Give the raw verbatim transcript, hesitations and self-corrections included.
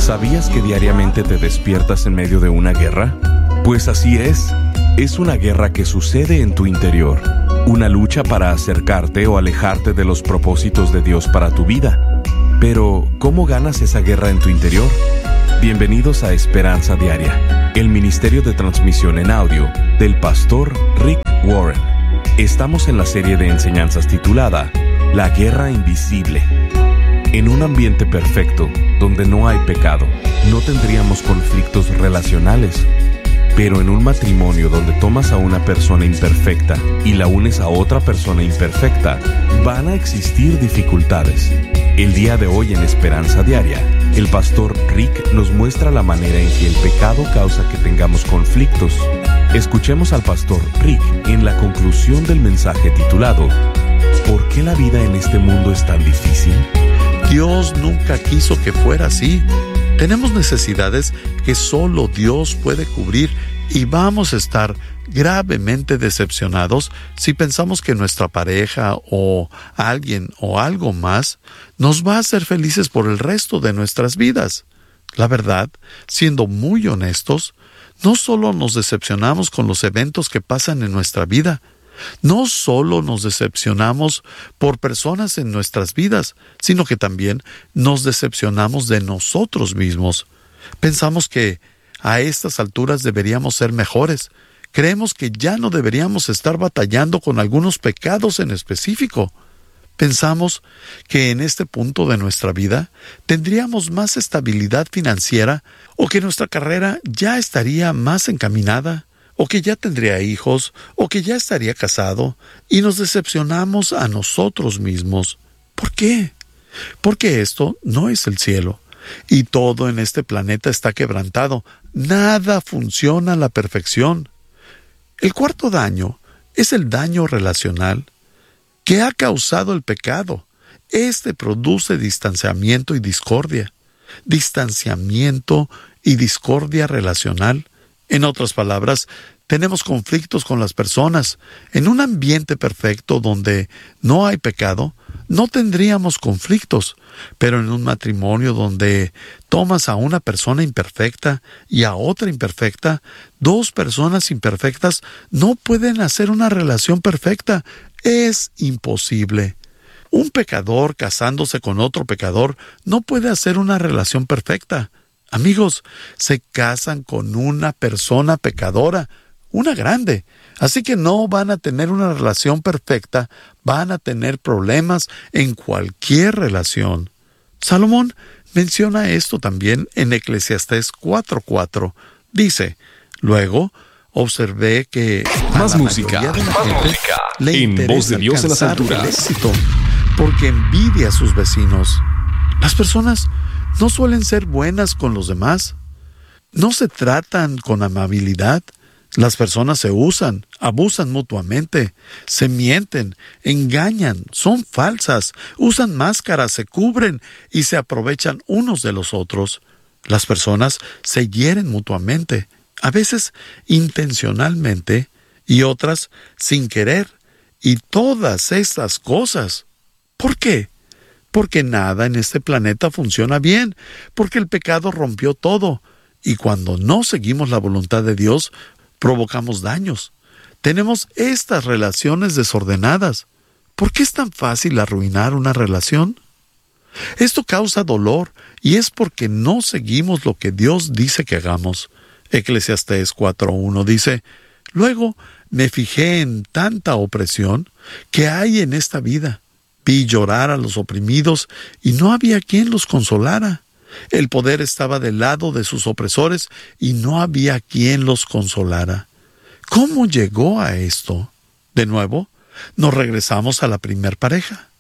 ¿Sabías que diariamente te despiertas en medio de una guerra? Pues así es. Es una guerra que sucede en tu interior. Una lucha para acercarte o alejarte de los propósitos de Dios para tu vida. Pero, ¿cómo ganas esa guerra en tu interior? Bienvenidos a Esperanza Diaria, el ministerio de transmisión en audio del pastor Rick Warren. Estamos en la serie de enseñanzas titulada La Guerra Invisible. En un ambiente perfecto, donde no hay pecado, no tendríamos conflictos relacionales. Pero en un matrimonio donde tomas a una persona imperfecta y la unes a otra persona imperfecta, van a existir dificultades. El día de hoy en Esperanza Diaria, el pastor Rick nos muestra la manera en que el pecado causa que tengamos conflictos. Escuchemos al pastor Rick en la conclusión del mensaje titulado ¿Por qué la vida en este mundo es tan difícil? Dios nunca quiso que fuera así. Tenemos necesidades que solo Dios puede cubrir y vamos a estar gravemente decepcionados si pensamos que nuestra pareja o alguien o algo más nos va a hacer felices por el resto de nuestras vidas. La verdad, siendo muy honestos, no solo nos decepcionamos con los eventos que pasan en nuestra vida, no solo nos decepcionamos por personas en nuestras vidas, sino que también nos decepcionamos de nosotros mismos. Pensamos que a estas alturas deberíamos ser mejores. Creemos que ya no deberíamos estar batallando con algunos pecados en específico. Pensamos que en este punto de nuestra vida tendríamos más estabilidad financiera o que nuestra carrera ya estaría más encaminada, o que ya tendría hijos, o que ya estaría casado, y nos decepcionamos a nosotros mismos. ¿Por qué? Porque esto no es el cielo, y todo en este planeta está quebrantado. Nada funciona a la perfección. El cuarto daño es el daño relacional que ha causado el pecado. Este produce distanciamiento y discordia. Distanciamiento y discordia relacional. En otras palabras, tenemos conflictos con las personas. En un ambiente perfecto donde no hay pecado, no tendríamos conflictos. Pero en un matrimonio donde tomas a una persona imperfecta y a otra imperfecta, dos personas imperfectas no pueden hacer una relación perfecta. Es imposible. Un pecador casándose con otro pecador no puede hacer una relación perfecta. Amigos, se casan con una persona pecadora, una grande. Así que no van a tener una relación perfecta, van a tener problemas en cualquier relación. Salomón menciona esto también en Eclesiastés cuatro cuatro. Dice, luego observé que Más a la música, mayoría de la más gente música. le En interesa voz de Dios en las alcanzar el alturas. éxito, porque envidia a sus vecinos. Las personas no suelen ser buenas con los demás. No se tratan con amabilidad. Las personas se usan, abusan mutuamente, se mienten, engañan, son falsas, usan máscaras, se cubren y se aprovechan unos de los otros. Las personas se hieren mutuamente, a veces intencionalmente y otras sin querer. Y todas estas cosas. ¿Por qué? Porque nada en este planeta funciona bien, porque el pecado rompió todo, y cuando no seguimos la voluntad de Dios, provocamos daños. Tenemos estas relaciones desordenadas. ¿Por qué es tan fácil arruinar una relación? Esto causa dolor, y es porque no seguimos lo que Dios dice que hagamos. Eclesiastés cuatro uno dice, luego me fijé en tanta opresión que hay en esta vida. Vi llorar a los oprimidos y no había quien los consolara. El poder estaba del lado de sus opresores y no había quien los consolara. ¿Cómo llegó a esto? De nuevo, nos regresamos a la primer pareja.